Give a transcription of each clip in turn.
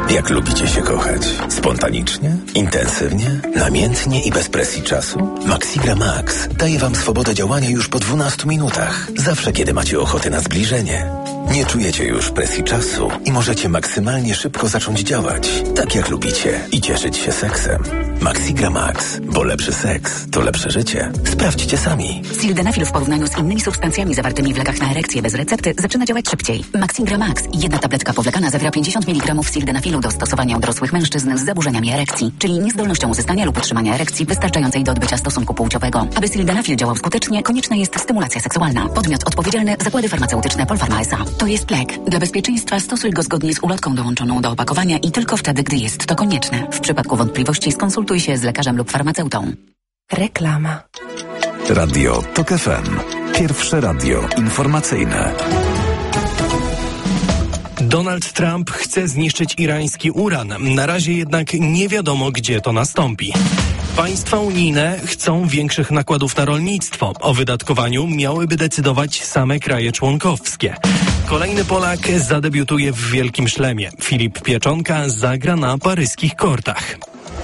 Jak lubicie się kochać? Spontanicznie? Intensywnie? Namiętnie i bez presji czasu? Maxigra Max daje Wam swobodę działania już po 12 minutach. Zawsze, kiedy macie ochotę na zbliżenie. Nie czujecie już presji czasu i możecie maksymalnie szybko zacząć działać. Tak jak lubicie i cieszyć się seksem. Maxigra Max, bo lepszy seks to lepsze życie. Sprawdźcie sami. Sildenafil w porównaniu z innymi substancjami zawartymi w lekach na erekcję bez recepty zaczyna działać szybciej. Maxigra Max. Jedna tabletka powlekana zawiera 50 mg sildenafilu do stosowania u dorosłych mężczyzn z zaburzeniami erekcji, czyli niezdolnością uzyskania lub utrzymania erekcji wystarczającej do odbycia stosunku płciowego. Aby sildenafil działał skutecznie, konieczna jest stymulacja seksualna. Podmiot odpowiedzialny – Zakłady Farmaceutyczne Polpharma S.A. To jest lek. Dla bezpieczeństwa stosuj go zgodnie z ulotką dołączoną do opakowania i tylko wtedy, gdy jest to konieczne. W przypadku wątpliwości skonsultuj się z lekarzem lub farmaceutą. Reklama. Radio TOK FM. Pierwsze radio informacyjne. Donald Trump chce zniszczyć irański uran. Na razie jednak nie wiadomo, gdzie to nastąpi. Państwa unijne chcą większych nakładów na rolnictwo. O wydatkowaniu miałyby decydować same kraje członkowskie. Kolejny Polak zadebiutuje w Wielkim Szlemie. Filip Pieczonka zagra na paryskich kortach.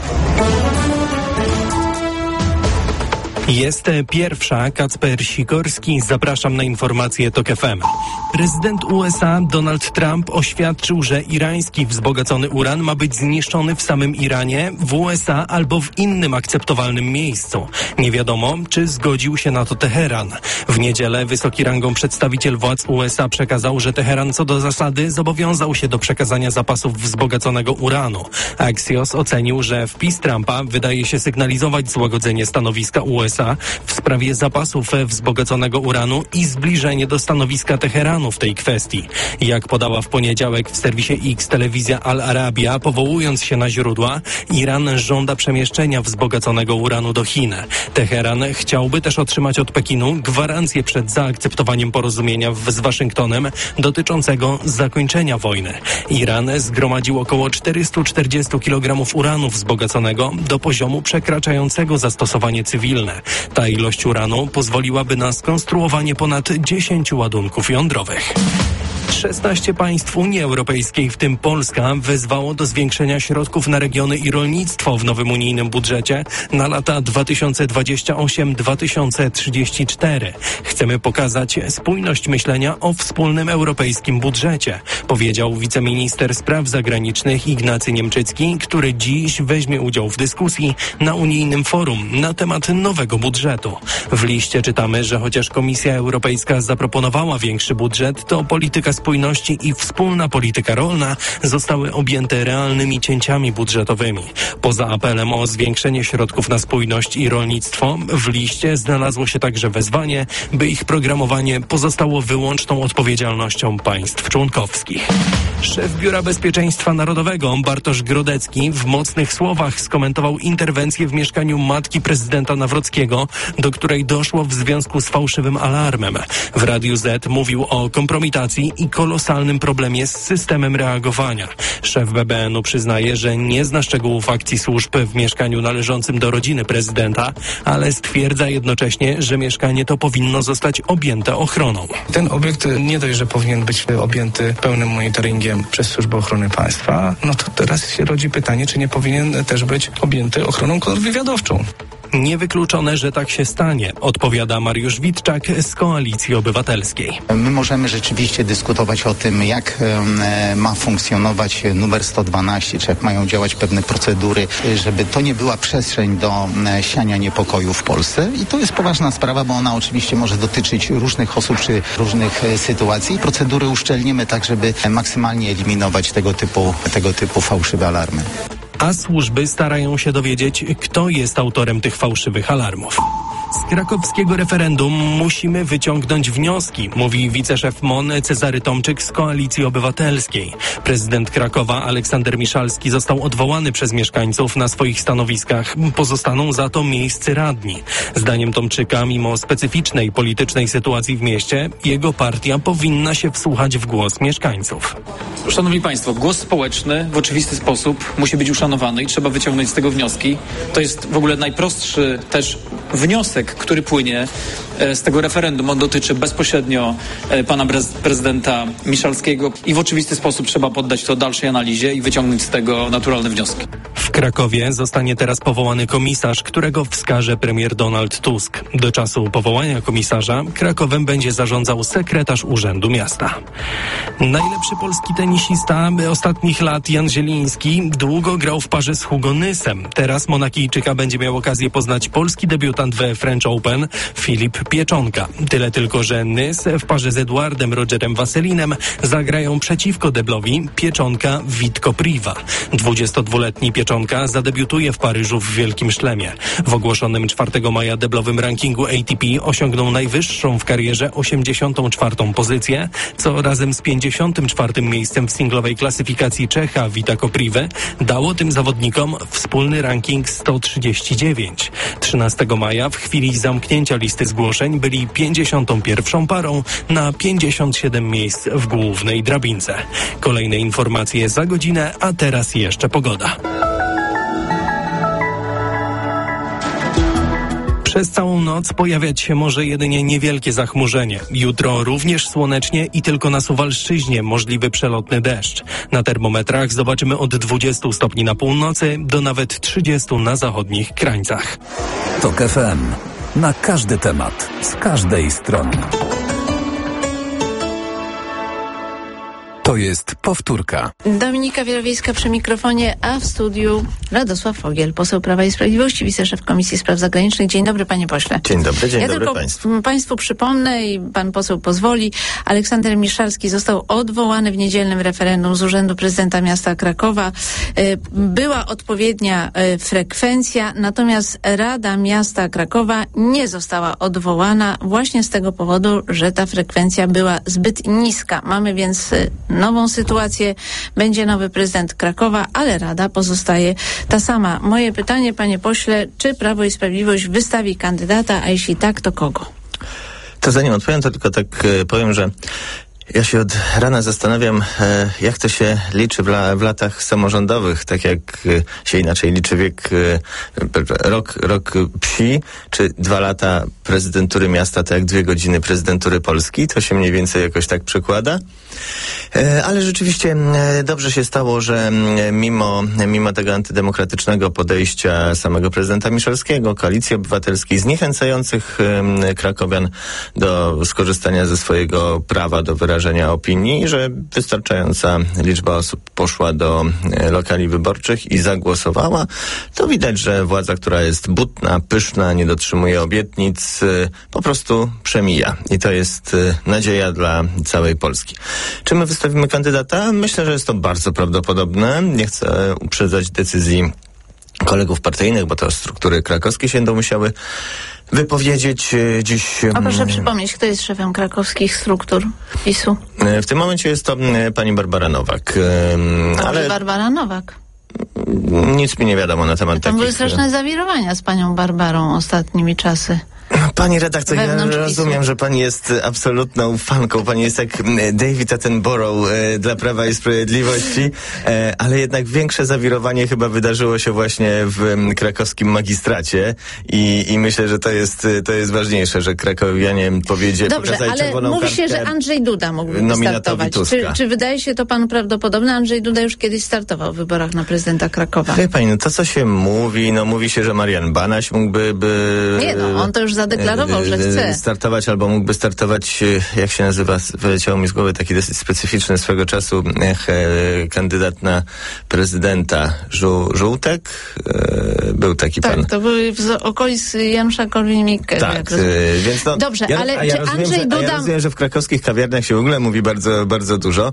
Jest pierwsza, Kacper Sikorski, zapraszam na informacje TOK FM. Prezydent USA Donald Trump oświadczył, że irański wzbogacony uran ma być zniszczony w samym Iranie, w USA albo w innym akceptowalnym miejscu. Nie wiadomo, czy zgodził się na to Teheran. W niedzielę wysoki rangą przedstawiciel władz USA przekazał, że Teheran co do zasady zobowiązał się do przekazania zapasów wzbogaconego uranu. Axios ocenił, że wpis Trumpa wydaje się sygnalizować złagodzenie stanowiska USA w sprawie zapasów wzbogaconego uranu i zbliżenie do stanowiska Teheranu w tej kwestii. Jak podała w poniedziałek w serwisie X telewizja Al Arabia, powołując się na źródła, Iran żąda przemieszczenia wzbogaconego uranu do Chin. Teheran chciałby też otrzymać od Pekinu gwarancję przed zaakceptowaniem porozumienia z Waszyngtonem dotyczącego zakończenia wojny. Iran zgromadził około 440 kg uranu wzbogaconego do poziomu przekraczającego zastosowanie cywilne. Ta ilość uranu pozwoliłaby na skonstruowanie ponad 10 ładunków jądrowych. 16 państw Unii Europejskiej, w tym Polska, wezwało do zwiększenia środków na regiony i rolnictwo w nowym unijnym budżecie na lata 2028-2034. Chcemy pokazać spójność myślenia o wspólnym europejskim budżecie, powiedział wiceminister spraw zagranicznych Ignacy Niemczycki, który dziś weźmie udział w dyskusji na unijnym forum na temat nowego budżetu. W liście czytamy, że chociaż Komisja Europejska zaproponowała większy budżet, to polityka spójności i wspólna polityka rolna zostały objęte realnymi cięciami budżetowymi. Poza apelem o zwiększenie środków na spójność i rolnictwo, w liście znalazło się także wezwanie, by ich programowanie pozostało wyłączną odpowiedzialnością państw członkowskich. Szef Biura Bezpieczeństwa Narodowego Bartosz Grodecki w mocnych słowach skomentował interwencję w mieszkaniu matki prezydenta Nawrockiego, do której doszło w związku z fałszywym alarmem. W Radiu Z mówił o kompromitacji i kolosalnym problemie z systemem reagowania. Szef BBN-u przyznaje, że nie zna szczegółów akcji służb w mieszkaniu należącym do rodziny prezydenta, ale stwierdza jednocześnie, że mieszkanie to powinno zostać objęte ochroną. Ten obiekt nie dość, że powinien być objęty pełnym monitoringiem przez Służbę Ochrony Państwa, no to teraz się rodzi pytanie, czy nie powinien też być objęty ochroną kontrwywiadowczą. Niewykluczone, że tak się stanie, odpowiada Mariusz Witczak z Koalicji Obywatelskiej. My możemy rzeczywiście dyskutować o tym, jak ma funkcjonować numer 112, czy jak mają działać pewne procedury, żeby to nie była przestrzeń do siania niepokoju w Polsce. I to jest poważna sprawa, bo ona oczywiście może dotyczyć różnych osób czy różnych sytuacji. Procedury uszczelnimy tak, żeby maksymalnie eliminować tego typu fałszywe alarmy. A służby starają się dowiedzieć, kto jest autorem tych fałszywych alarmów. Z krakowskiego referendum musimy wyciągnąć wnioski, mówi wiceszef MON Cezary Tomczyk z Koalicji Obywatelskiej. Prezydent Krakowa Aleksander Miszalski został odwołany przez mieszkańców na swoich stanowiskach. Pozostaną za to miejscy radni. Zdaniem Tomczyka, mimo specyficznej politycznej sytuacji w mieście, jego partia powinna się wsłuchać w głos mieszkańców. Szanowni Państwo, głos społeczny w oczywisty sposób musi być uszanowany i trzeba wyciągnąć z tego wnioski. To jest w ogóle najprostszy też wniosek, wniosek, który płynie z tego referendum. On dotyczy bezpośrednio pana prezydenta Miszalskiego i w oczywisty sposób trzeba poddać to dalszej analizie i wyciągnąć z tego naturalne wnioski. W Krakowie zostanie teraz powołany komisarz, którego wskaże premier Donald Tusk. Do czasu powołania komisarza Krakowem będzie zarządzał sekretarz Urzędu Miasta. Najlepszy polski tenisista ostatnich lat Jan Zieliński długo grał w parze z Hugo Nysem. Teraz Monakijczyka będzie miał okazję poznać polski debiutant we French Open Filip Pieczonka. Tyle tylko, że Nys w parze z Eduardem Rogerem Waselinem zagrają przeciwko deblowi Pieczonka Witko Priva. 22-letni Pieczonka zadebiutuje w Paryżu w Wielkim Szlemie. W ogłoszonym 4 maja deblowym rankingu ATP osiągnął najwyższą w karierze 84. pozycję, co razem z 54. miejscem w singlowej klasyfikacji Czecha Wita Kopriwy dało tym zawodnikom wspólny ranking 139. 13 maja w chwili zamknięcia listy zgłoszeń byli 51. parą na 57 miejsc w głównej drabince. Kolejne informacje za godzinę, a teraz jeszcze pogoda. Przez całą noc pojawiać się może jedynie niewielkie zachmurzenie. Jutro również słonecznie i tylko na Suwalszczyźnie możliwy przelotny deszcz. Na termometrach zobaczymy od 20 stopni na północy do nawet 30 na zachodnich krańcach. TOK FM. Na każdy temat, z każdej strony. To jest powtórka. Dominika Wielowiejska przy mikrofonie, a w studiu Radosław Fogiel, poseł Prawa i Sprawiedliwości, wiceszef Komisji Spraw Zagranicznych. Dzień dobry, panie pośle. Dzień dobry, dzień dobry tylko państwu. Państwu przypomnę i pan poseł pozwoli, Aleksander Miszalski został odwołany w niedzielnym referendum z Urzędu Prezydenta Miasta Krakowa. Była odpowiednia frekwencja, natomiast Rada Miasta Krakowa nie została odwołana właśnie z tego powodu, że ta frekwencja była zbyt niska. Mamy więc nową sytuację, będzie nowy prezydent Krakowa, ale Rada pozostaje ta sama. Moje pytanie, panie pośle, czy Prawo i Sprawiedliwość wystawi kandydata, a jeśli tak, to kogo? To zanim odpowiem, to tylko tak powiem, że ja się od rana zastanawiam, jak to się liczy w latach samorządowych, tak jak się inaczej liczy wiek, rok psi, czy 2 lata prezydentury miasta, to jak 2 godziny prezydentury Polski, to się mniej więcej jakoś tak przekłada. Ale rzeczywiście dobrze się stało, że mimo tego antydemokratycznego podejścia samego prezydenta Miszalskiego, Koalicji Obywatelskiej, zniechęcających krakowian do skorzystania ze swojego prawa do wyrażenia opinii, że wystarczająca liczba osób poszła do lokali wyborczych i zagłosowała, to widać, że władza, która jest butna, pyszna, nie dotrzymuje obietnic, po prostu przemija. I to jest nadzieja dla całej Polski. Czy my wystawimy kandydata? Myślę, że jest to bardzo prawdopodobne. Nie chcę uprzedzać decyzji kolegów partyjnych, bo to struktury krakowskie się będą musiały wypowiedzieć dziś. A proszę przypomnieć, kto jest szefem krakowskich struktur PiS-u? W tym momencie jest to pani Barbara Nowak. Ale Barbara Nowak. Nic mi nie wiadomo na temat Tam takich... były straszne zawirowania z panią Barbarą ostatnimi czasy. Pani redaktor, ja rozumiem, że pani jest absolutną fanką. Pani jest jak David Attenborough dla Prawa i Sprawiedliwości, ale jednak większe zawirowanie chyba wydarzyło się właśnie w krakowskim magistracie i myślę, że to jest ważniejsze, że krakowianie pokazali czerwoną mówi kartkę. się, że Andrzej Duda mógłby startować. Czy wydaje się to panu prawdopodobne? Andrzej Duda już kiedyś startował w wyborach na prezydenta Krakowa. Wie pani, to co się mówi, mówi się, że Marian Banaś mógłby... Nie, on to już zadeklarował, że chce startować, albo mógłby startować, jak się nazywa, wyleciało mi z głowy taki dosyć specyficzny swego czasu kandydat na prezydenta Żółtek. Był taki pan. Tak, to były z okolic Janusza Korwin-Mikke. Tak, więc dobrze, ale czy Andrzej Duda... Ja rozumiem, że w krakowskich kawiarniach się w ogóle mówi bardzo, bardzo dużo.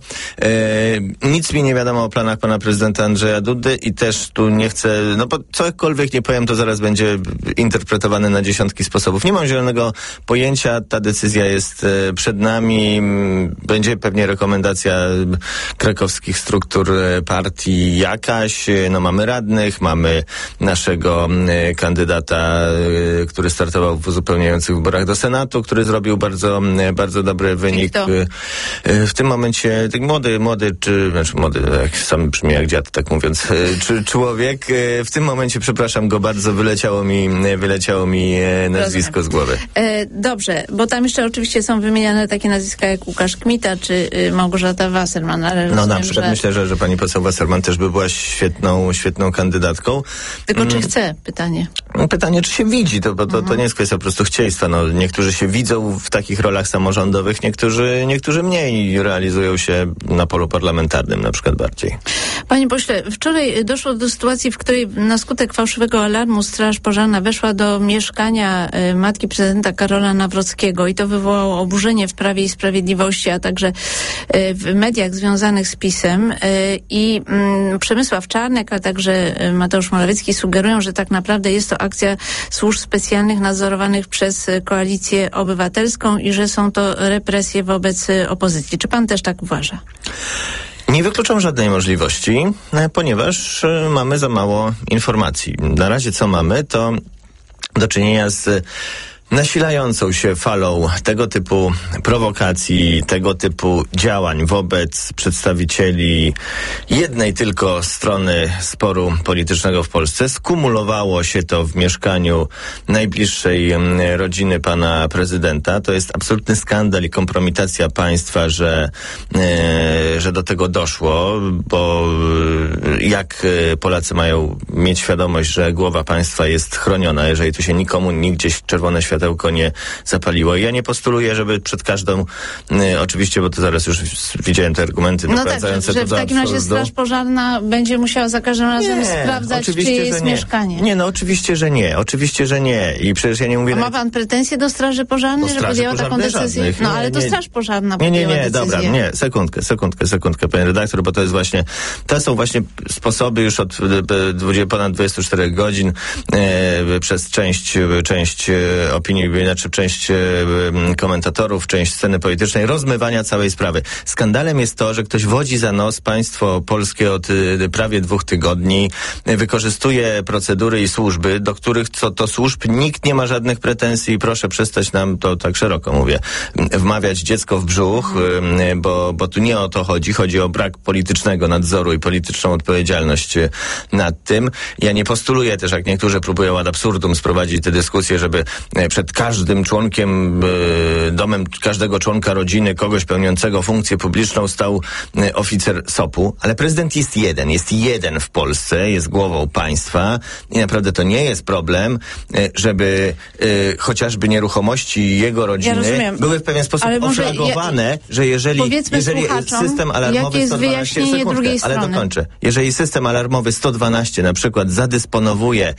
Nic mi nie wiadomo o planach pana prezydenta Andrzeja Dudy i też tu nie chcę, bo cokolwiek nie powiem, to zaraz będzie interpretowane na dziesiątki sposobów. Nie mam mam zielonego pojęcia, ta decyzja jest przed nami, będzie pewnie rekomendacja krakowskich struktur partii jakaś, no mamy radnych, mamy naszego kandydata, który startował w uzupełniających wyborach do Senatu, który zrobił bardzo, bardzo dobry wynik. W tym momencie młody, jak sam brzmi jak dziad, tak mówiąc, czy człowiek, w tym momencie, przepraszam go bardzo, wyleciało mi nazwisko z głowy. Dobrze, bo tam jeszcze oczywiście są wymieniane takie nazwiska jak Łukasz Kmita czy Małgorzata Wasserman, ale no na przykład myślę, że pani poseł Wasserman też by była świetną kandydatką. Tylko czy chce? Pytanie, czy się widzi, to nie jest kwestia po prostu chcieństwa. No, niektórzy się widzą w takich rolach samorządowych, niektórzy mniej realizują się na polu parlamentarnym na przykład bardziej. Panie pośle, wczoraj doszło do sytuacji, w której na skutek fałszywego alarmu Straż Pożarna weszła do mieszkania matki prezydenta Karola Nawrockiego i to wywołało oburzenie w Prawie i Sprawiedliwości, a także w mediach związanych z PiS-em i Przemysław Czarnek, a także Mateusz Morawiecki sugerują, że tak naprawdę jest to akcja służb specjalnych nadzorowanych przez Koalicję Obywatelską i że są to represje wobec opozycji. Czy pan też tak uważa? Nie wykluczam żadnej możliwości, ponieważ mamy za mało informacji. Na razie co mamy, to do czynienia z nasilającą się falą tego typu prowokacji, tego typu działań wobec przedstawicieli jednej tylko strony sporu politycznego w Polsce. Skumulowało się to w mieszkaniu najbliższej rodziny pana prezydenta. To jest absolutny skandal i kompromitacja państwa, że do tego doszło, bo jak Polacy mają mieć świadomość, że głowa państwa jest chroniona, jeżeli tu się nikomu nigdzie czerwone światło nie zapaliło. I ja nie postuluję, żeby przed każdą, oczywiście, bo to zaraz już widziałem te argumenty doprowadzające tak, że do w takim razie Straż Pożarna będzie musiała za każdym razem sprawdzać, czyje jest mieszkanie. Nie, oczywiście, że nie. Oczywiście, że nie. I przecież ja nie mówię... A ma pan pretensje do Straży Pożarnej, że podjęła taką decyzję? Żadnych. To Straż Pożarna podjęła decyzję. Dobra, sekundkę, panie redaktor, bo to są właśnie sposoby już od ponad 24 godzin przez część opinii, znaczy część komentatorów, część sceny politycznej, rozmywania całej sprawy. Skandalem jest to, że ktoś wodzi za nos państwo polskie od prawie 2 tygodni, wykorzystuje procedury i służby, do których co to służb nikt nie ma żadnych pretensji. Proszę przestać nam, to tak szeroko mówię, wmawiać dziecko w brzuch, bo tu nie o to chodzi. Chodzi o brak politycznego nadzoru i polityczną odpowiedzialność nad tym. Ja nie postuluję też, jak niektórzy próbują ad absurdum sprowadzić tę dyskusję, żeby przed każdym członkiem, domem każdego członka rodziny, kogoś pełniącego funkcję publiczną stał oficer SOP-u, ale prezydent jest jeden w Polsce, jest głową państwa i naprawdę to nie jest problem, żeby chociażby nieruchomości jego rodziny były w pewien sposób oflagowane, że jeżeli system alarmowy 112, ale dokończę. Jeżeli system alarmowy 112 na przykład zadysponowuje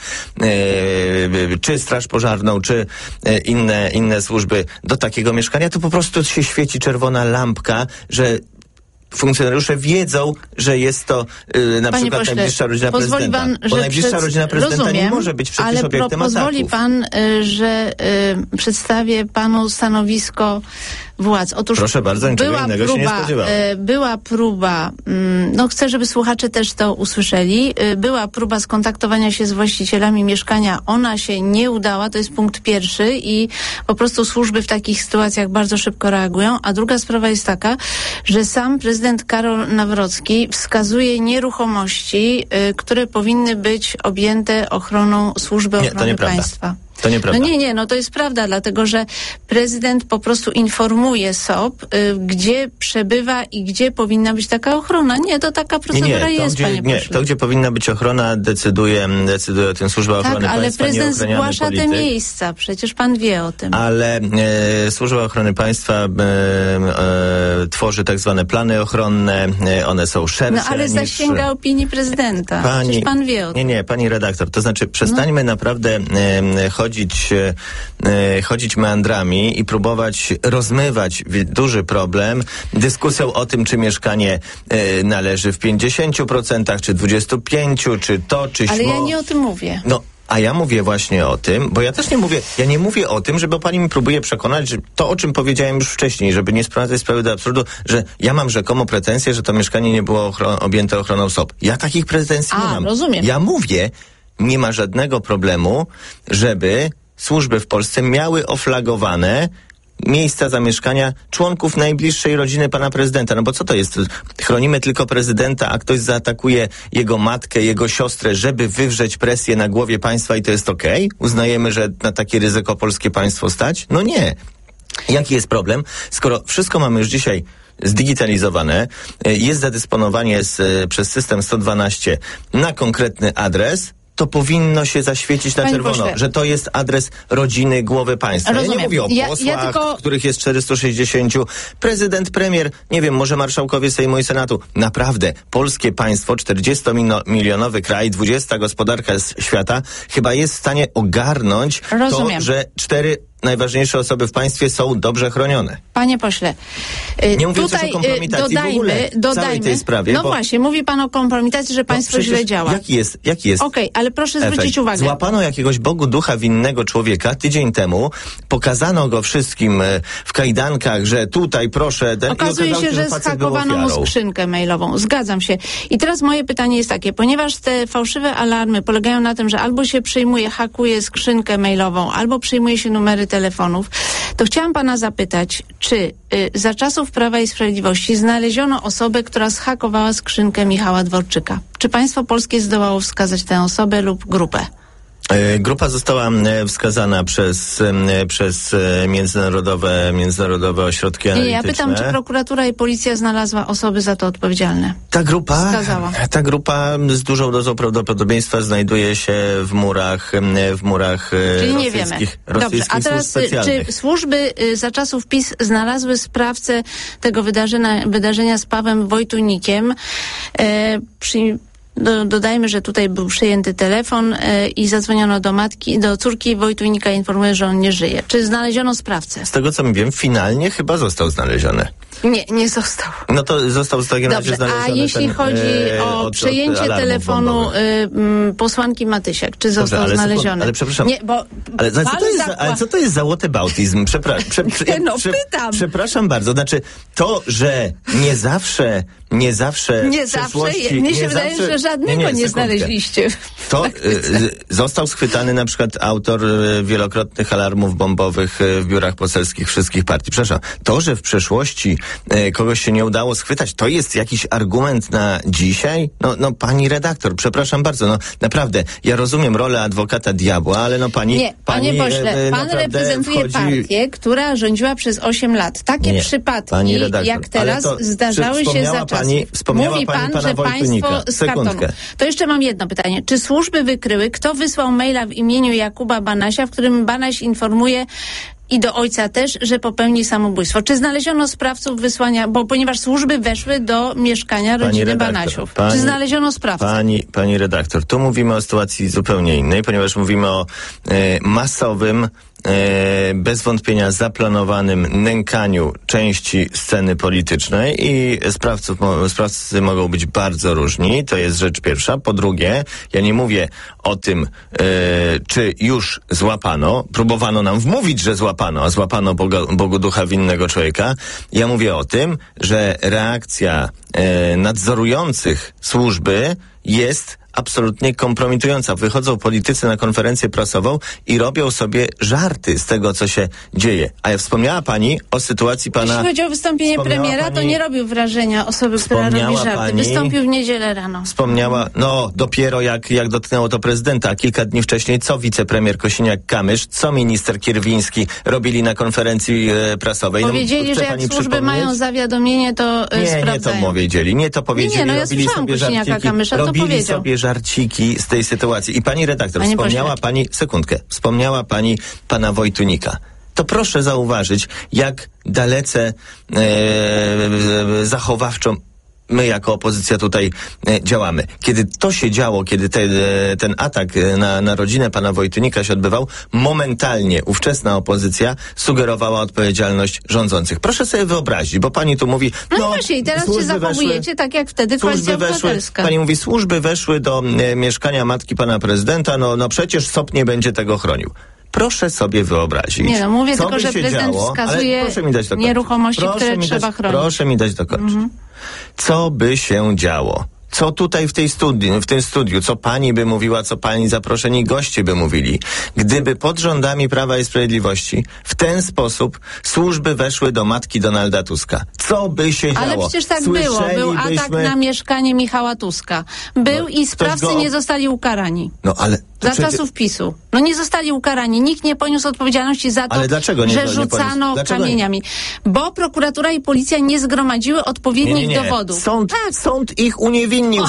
czy Straż Pożarną, czy inne służby do takiego mieszkania, to po prostu się świeci czerwona lampka, że funkcjonariusze wiedzą, że jest to na przykład najbliższa rodzina prezydenta. Bo najbliższa rodzina prezydenta nie może być przecież obiektem ataków. Ale pozwoli pan, że przedstawię panu stanowisko władz. Otóż proszę bardzo, niczego innego się nie spodziewałem. Była próba, chcę, żeby słuchacze też to usłyszeli, była próba skontaktowania się z właścicielami mieszkania, ona się nie udała, to jest punkt pierwszy i po prostu służby w takich sytuacjach bardzo szybko reagują, a druga sprawa jest taka, że sam prezydent Karol Nawrocki wskazuje nieruchomości, które powinny być objęte ochroną Służby Ochrony Państwa. To nieprawda. To jest prawda, dlatego że prezydent po prostu informuje SOP, gdzie przebywa i gdzie powinna być taka ochrona. To taka procedura jest, panie pośle. To, gdzie powinna być ochrona, decyduje o tym Służba Ochrony Państwa, ale prezydent zgłasza polityk. te miejsca, przecież pan wie o tym. Ale Służba Ochrony Państwa tworzy tak zwane plany ochronne, one są szersze ale zasięga opinii prezydenta. Przecież pan wie o tym. Nie, pani redaktor, to znaczy przestańmy naprawdę chodzić meandrami i próbować rozmywać duży problem dyskusją o tym, czy mieszkanie należy w 50%, czy 25%, czy to, czy śmo. Ale ja nie o tym mówię. A ja mówię właśnie o tym, bo ja też nie mówię o tym, żeby pani mi próbuje przekonać, że to, o czym powiedziałem już wcześniej, żeby nie sprowadzać sprawy do absurdu, że ja mam rzekomo pretensje, że to mieszkanie nie było objęte ochroną SOP. Ja takich pretensji nie mam. Rozumiem. Ja mówię, nie ma żadnego problemu, żeby służby w Polsce miały oflagowane miejsca zamieszkania członków najbliższej rodziny pana prezydenta. No bo co to jest? Chronimy tylko prezydenta, a ktoś zaatakuje jego matkę, jego siostrę, żeby wywrzeć presję na głowie państwa i to jest okej? Uznajemy, że na takie ryzyko polskie państwo stać? No nie. Jaki jest problem? Skoro wszystko mamy już dzisiaj zdigitalizowane, jest zadysponowanie przez system 112 na konkretny adres, to powinno się zaświecić na czerwono, że to jest adres rodziny głowy państwa. Rozumiem. Ja nie mówię o posłach, których jest 460, prezydent, premier, nie wiem, może marszałkowie Sejmu i Senatu. Naprawdę, polskie państwo, 40-milionowy kraj, 20 gospodarka świata, chyba jest w stanie ogarnąć to, że 4 najważniejsze osoby w państwie są dobrze chronione. Panie pośle, nie mówię też o kompromitacji w ogóle całej tej sprawie. No właśnie, mówi pan o kompromitacji, że państwo źle działa. Jaki jest Okej, ale proszę zwrócić uwagę. Złapano jakiegoś Bogu ducha winnego człowieka tydzień temu, pokazano go wszystkim w kajdankach, że tutaj proszę... Okazuje się, że zhakowano mu skrzynkę mailową. Zgadzam się. I teraz moje pytanie jest takie, ponieważ te fałszywe alarmy polegają na tym, że albo się przyjmuje, hakuje skrzynkę mailową, albo przyjmuje się numery telefonów, to chciałam pana zapytać, czy za czasów Prawa i Sprawiedliwości znaleziono osobę, która zhakowała skrzynkę Michała Dworczyka? Czy państwo polskie zdołało wskazać tę osobę lub grupę? Grupa została wskazana przez międzynarodowe ośrodki analityczne. Ja pytam, czy prokuratura i policja znalazła osoby za to odpowiedzialne? Ta grupa z dużą dozą prawdopodobieństwa znajduje się w murach czyli nie wiemy. Dobrze, a teraz czy służby za czasów PiS znalazły sprawcę tego wydarzenia z Pawłem Wojtunikiem? Dodajmy, że tutaj był przyjęty telefon i zadzwoniono do córki Wojtunika, informuje, że on nie żyje. Czy znaleziono sprawcę? Z tego co mi wiem, finalnie chyba został znaleziony. Nie został. No to został w takim razie znaleziony. A jeśli chodzi o przejęcie telefonu posłanki Matysiak, czy został znaleziony? Ale przepraszam. Nie, bo ale co to jest za whataboutism? Przepraszam bardzo. Znaczy, to, że nie zawsze mnie się wydaje, że żadnego nie znaleźliście. To został schwytany na przykład autor wielokrotnych alarmów bombowych w biurach poselskich wszystkich partii. Przepraszam, to, że w przeszłości kogoś się nie udało schwytać, to jest jakiś argument na dzisiaj? No pani redaktor, przepraszam bardzo, no naprawdę, ja rozumiem rolę adwokata diabła, ale no pani... Nie, panie pośle, pan reprezentuje partię, która rządziła przez 8 lat. Takie przypadki, redaktor, jak teraz, zdarzały się za czasów. Mówi pan, że państwo z kartonu. To jeszcze mam jedno pytanie. Czy służby wykryły, kto wysłał maila w imieniu Jakuba Banasia, w którym Banaś informuje i do ojca też, że popełni samobójstwo? Czy znaleziono sprawców wysłania, ponieważ służby weszły do mieszkania rodziny Banasiów. Czy znaleziono sprawcę? Pani redaktor, tu mówimy o sytuacji zupełnie innej, ponieważ mówimy o masowym, bez wątpienia zaplanowanym nękaniu części sceny politycznej i sprawcy mogą być bardzo różni. To jest rzecz pierwsza. Po drugie, ja nie mówię o tym, czy już złapano. Próbowano nam wmówić, że złapano, a złapano Bogu ducha winnego człowieka. Ja mówię o tym, że reakcja nadzorujących służby jest absolutnie kompromitująca. Wychodzą politycy na konferencję prasową i robią sobie żarty z tego, co się dzieje. A wspomniała pani o sytuacji pana... Jeśli chodzi o wystąpienie premiera, to nie robił wrażenia osoby, która robi żarty. Wystąpił w niedzielę rano. Dopiero jak dotknęło to prezydenta, a kilka dni wcześniej co wicepremier Kosiniak-Kamysz, co minister Kierwiński robili na konferencji prasowej. Powiedzieli, że jak służby mają zawiadomienie, to sprawdzają. Nie to powiedzieli. Ja słyszałam Kosiniaka-Kamysza, to powiedział. Sobie żarciki z tej sytuacji. I pani redaktor, wspomniała pani pana Wojtunika. To proszę zauważyć, jak dalece zachowawczo my jako opozycja tutaj działamy. Kiedy to się działo, kiedy ten atak na rodzinę pana Wojtunika się odbywał, momentalnie ówczesna opozycja sugerowała odpowiedzialność rządzących. Proszę sobie wyobrazić, bo pani tu mówi... No właśnie, i teraz się zachowujecie tak jak wtedy Koalicja Obywatelska. Pani mówi, służby weszły do mieszkania matki pana prezydenta, no przecież SOP nie będzie tego chronił. Proszę sobie wyobrazić. Nie, no mówię tylko, że prezydent wskazuje nieruchomości, które trzeba chronić. Proszę mi dać dokończyć. Co by się działo? Co tutaj w tym studiu, co pani by mówiła, co pani zaproszeni goście by mówili, gdyby pod rządami Prawa i Sprawiedliwości w ten sposób służby weszły do matki Donalda Tuska? Co by się działo? Ale przecież tak było. Był atak na mieszkanie Michała Tuska. Był i sprawcy nie zostali ukarani. No ale... Za czasów PiS-u. No nie zostali ukarani. Nikt nie poniósł odpowiedzialności za to, że rzucano kamieniami. Bo prokuratura i policja nie zgromadziły odpowiednich dowodów. Sąd ich uniewinnił.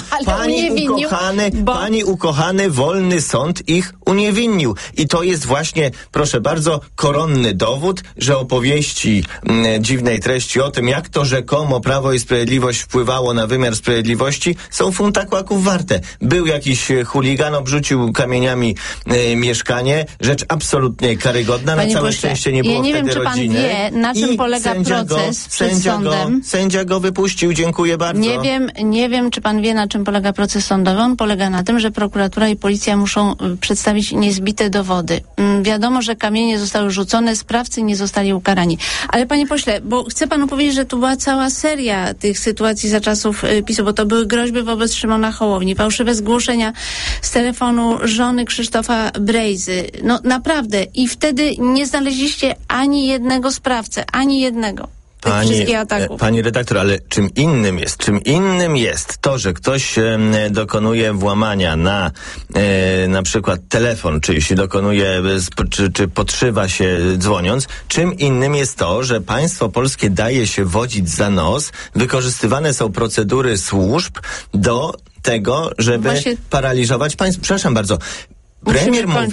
Pani ukochany, wolny sąd ich uniewinnił. I to jest właśnie, proszę bardzo, koronny dowód, że opowieści dziwnej treści o tym, jak to rzekomo Prawo i Sprawiedliwość wpływało na wymiar sprawiedliwości, są funta kłaków warte. Był jakiś chuligan, obrzucił kamieniami mieszkanie, rzecz absolutnie karygodna. Panie na całe pośle, szczęście nie było nie wtedy wiem, czy pan rodziny. wie, na czym polega proces przed sądem. Sędzia go wypuścił, dziękuję bardzo. Nie wiem, czy pan wie, na czym polega proces sądowy. On polega na tym, że prokuratura i policja muszą przedstawić niezbite dowody. Wiadomo, że kamienie zostały rzucone, sprawcy nie zostali ukarani. Ale panie pośle, bo chcę panu powiedzieć, że tu była cała seria tych sytuacji za czasów PiS-u, bo to były groźby wobec Szymona Hołowni, fałszywe zgłoszenia z telefonu żony Krzysztofa Brejzy. No naprawdę. I wtedy nie znaleźliście ani jednego sprawcę, ani jednego. Pani redaktor, ale czym innym jest to, że ktoś dokonuje włamania na przykład telefon, czy jeśli dokonuje, czy podszywa się dzwoniąc, czym innym jest to, że państwo polskie daje się wodzić za nos, wykorzystywane są procedury służb do tego, żeby paraliżować państwo. Przepraszam bardzo. Premier mówi,